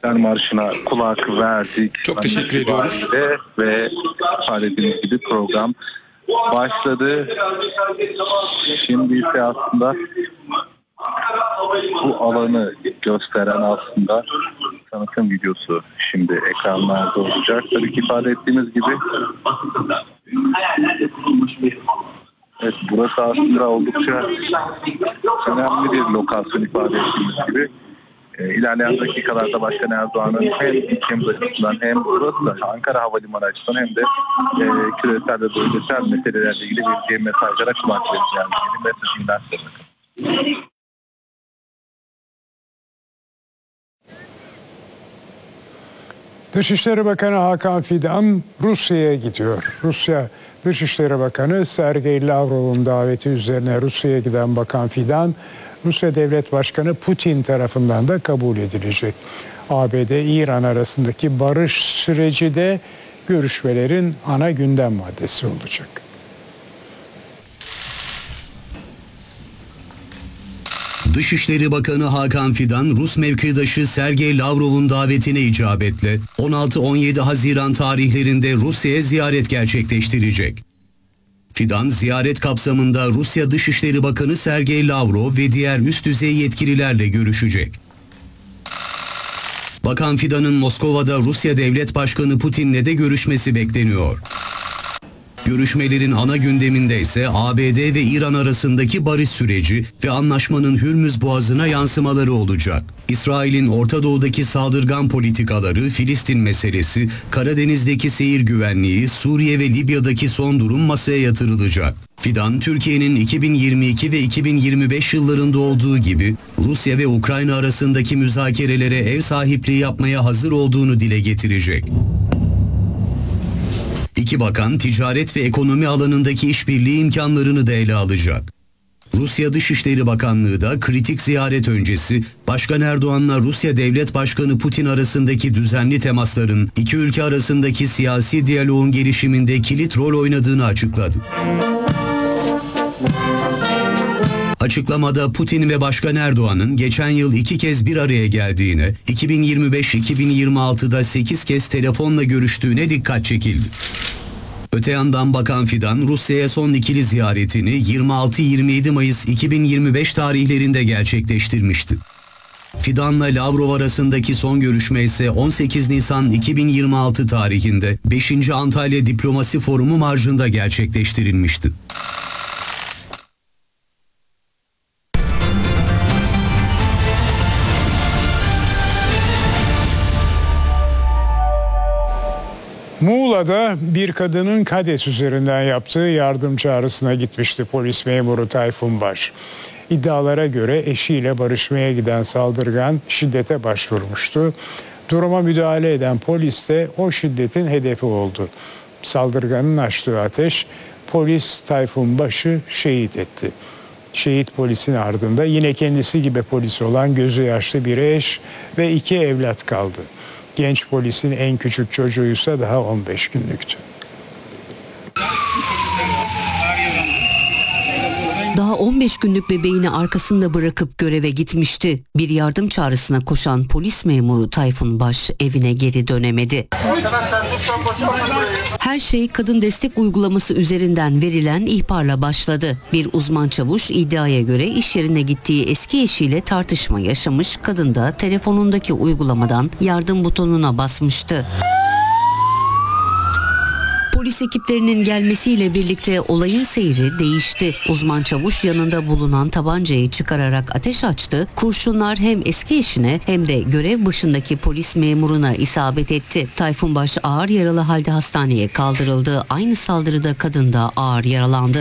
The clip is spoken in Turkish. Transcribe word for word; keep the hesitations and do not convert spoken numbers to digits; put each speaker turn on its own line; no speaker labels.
İstiklal Marşı'na kulak verdik.
Çok teşekkür ediyoruz.
Ve ifade ettiğiniz gibi program başladı. Şimdi ise aslında bu alanı gösteren aslında tanıtım videosu şimdi ekranlarda olacak. Tabii ki ifade ettiğimiz gibi evet, burası aslında oldukça önemli bir lokasyon ifade ettiğimiz gibi. E, ilerleyen dakikalarda Başkan Erdoğan'ın hem ülkemiz açısından hem burası da Ankara Havalimanı açısından hem de e, küresel ve bölgesel meselelerle ilgili vereceği mesajlara kulak vereceğim. Mesajından size.
Dışişleri Bakanı Hakan Fidan Rusya'ya gidiyor. Rusya Dışişleri Bakanı Sergey Lavrov'un daveti üzerine Rusya'ya giden Bakan Fidan, Rusya Devlet Başkanı Putin tarafından da kabul edilecek. A B D-İran arasındaki barış süreci de görüşmelerin ana gündem maddesi olacak.
Dışişleri Bakanı Hakan Fidan, Rus mevkidaşı Sergey Lavrov'un davetine icabetle on altı on yedi Haziran tarihlerinde Rusya'ya ziyaret gerçekleştirecek. Fidan, ziyaret kapsamında Rusya Dışişleri Bakanı Sergey Lavrov ve diğer üst düzey yetkililerle görüşecek. Bakan Fidan'ın Moskova'da Rusya Devlet Başkanı Putin'le de görüşmesi bekleniyor. Görüşmelerin ana gündeminde ise A B D ve İran arasındaki barış süreci ve anlaşmanın Hürmüz Boğazı'na yansımaları olacak. İsrail'in Orta Doğu'daki saldırgan politikaları, Filistin meselesi, Karadeniz'deki seyir güvenliği, Suriye ve Libya'daki son durum masaya yatırılacak. Fidan, Türkiye'nin iki bin yirmi iki ve iki bin yirmi beş yıllarında olduğu gibi Rusya ve Ukrayna arasındaki müzakerelere ev sahipliği yapmaya hazır olduğunu dile getirecek. İki bakan ticaret ve ekonomi alanındaki işbirliği imkanlarını da ele alacak. Rusya Dışişleri Bakanlığı da kritik ziyaret öncesi Başkan Erdoğan'la Rusya Devlet Başkanı Putin arasındaki düzenli temasların iki ülke arasındaki siyasi diyaloğun gelişiminde kilit rol oynadığını açıkladı. Açıklamada Putin ve Başkan Erdoğan'ın geçen yıl iki kez bir araya geldiğine, iki bin yirmi beş iki bin yirmi altıda sekiz kez telefonla görüştüğüne dikkat çekildi. Öte yandan Bakan Fidan, Rusya'ya son ikili ziyaretini yirmi altı yirmi yedi Mayıs iki bin yirmi beş tarihlerinde gerçekleştirmişti. Fidan'la Lavrov arasındaki son görüşme ise on sekiz Nisan iki bin yirmi altı tarihinde beşinci Antalya Diplomasi Forumu marjında gerçekleştirilmişti.
Muğla'da bir kadının KADES üzerinden yaptığı yardım çağrısına gitmişti polis memuru Tayfun Baş. İddialara göre eşiyle barışmaya giden saldırgan şiddete başvurmuştu. Duruma müdahale eden polis de o şiddetin hedefi oldu. Saldırganın açtığı ateş polis Tayfun Baş'ı şehit etti. Şehit polisin ardında yine kendisi gibi polis olan gözü yaşlı bir eş ve iki evlat kaldı. Genç polisin en küçük çocuğuysa daha on beş günlüktü.
Daha on beş günlük bebeğini arkasında bırakıp göreve gitmişti. Bir yardım çağrısına koşan polis memuru Tayfun Baş evine geri dönemedi. Her şey kadın destek uygulaması üzerinden verilen ihbarla başladı. Bir uzman çavuş iddiaya göre iş yerine gittiği eski eşiyle tartışma yaşamış, kadın da telefonundaki uygulamadan yardım butonuna basmıştı. Polis ekiplerinin gelmesiyle birlikte olayın seyri değişti. Uzman çavuş yanında bulunan tabancayı çıkararak ateş açtı. Kurşunlar hem eski eşine hem de görev başındaki polis memuruna isabet etti. Tayfun Baş ağır yaralı halde hastaneye kaldırıldı. Aynı saldırıda kadın da ağır yaralandı.